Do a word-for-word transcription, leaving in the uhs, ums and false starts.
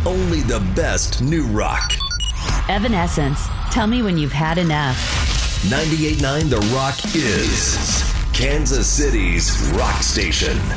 Only the best new rock. Evanescence. Tell me when you've had enough. ninety-eight point nine The Rock is Kansas City's rock station.